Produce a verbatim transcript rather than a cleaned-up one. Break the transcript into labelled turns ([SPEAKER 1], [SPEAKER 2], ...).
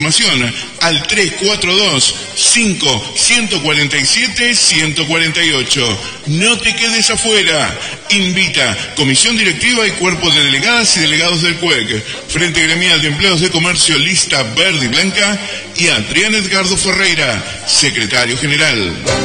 [SPEAKER 1] Información al tres cuatro dos, cinco, uno cuatro siete, uno cuatro ocho. No te quedes afuera. Invita Comisión Directiva y Cuerpo de Delegadas y Delegados del C U E C, Frente Gremial de Empleados de Comercio Lista Verde y Blanca, y Adrián Edgardo Ferreira, Secretario General.